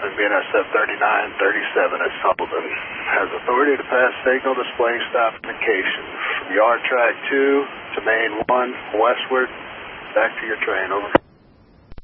Traffic BNSF 3937 at Sullivan. Has authority to pass signal displaying stop indication from yard track 2 to main 1 westward. Back to your train, over.